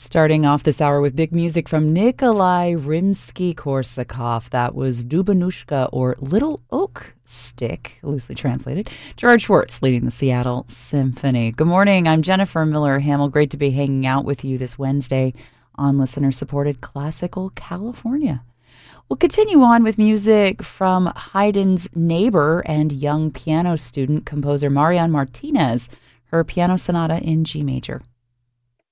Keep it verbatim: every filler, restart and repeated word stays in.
Starting off this hour with big music from Nikolai Rimsky-Korsakov. That was Dubanushka, or Little Oak Stick, loosely translated. Gerard Schwartz leading the Seattle Symphony. Good morning. I'm Jennifer Miller-Hamill. Great to be hanging out with you this Wednesday on listener-supported Classical California. We'll continue on with music from Haydn's neighbor and young piano student, composer Marian Martinez, her piano sonata in G major.